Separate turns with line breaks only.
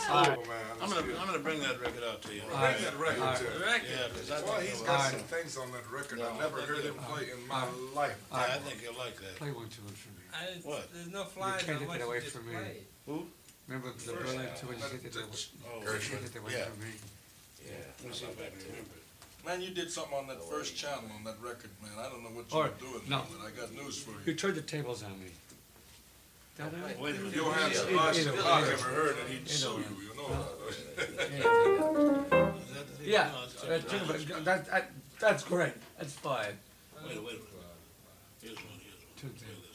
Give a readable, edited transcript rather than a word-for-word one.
Alright.
I'm gonna bring that record out to you.
Alright.
Bring that record
Alright.
to
The
me.
record? Yeah, because I
Well,
think
he's
you'll
got
like
some
it.
things on that record I
No,
never
I
heard
think
him play in my
Alright.
life.
Yeah, I think you'll like that.
Play one tune for me.
What?
There's no
You
flies
can't
on
take
what
it
you
away
just
from me.
played.
Who?
Remember the Berlin tune when you hit it
Oh,
away? Hit it away
yeah.
from me.
Let me see if I can remember it.
Man, you did something on that first channel on that record, man. I don't know what you
Or-
were doing,
no.
but I got news for
You
you.
turned the tables on me. That right?
Wait a minute.
You'll have some
Either
lots
way.
of I never heard and he'd
Either
sue
way.
you, you know that.
Is that the thing?
Yeah,
No, it's-
that's great. That's fine.
Wait a minute. Here's one.
Two things.